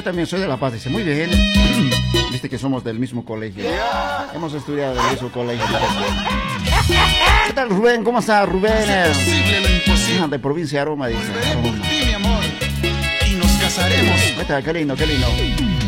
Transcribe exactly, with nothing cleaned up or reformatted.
también soy de La Paz, dice, muy bien. Viste que somos del mismo colegio. Hemos estudiado del mismo colegio. ¿Qué tal, Rubén? ¿Cómo está, Rubén? Ah, de provincia de Aroma, dice. Aroma. Y nos casaremos. Ahí está, qué lindo, qué lindo.